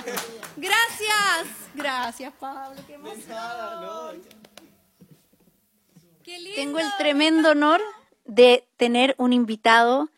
Gracias. Gracias, Pablo. Qué emoción. Qué lindo. Tengo el tremendo honor de tener un invitado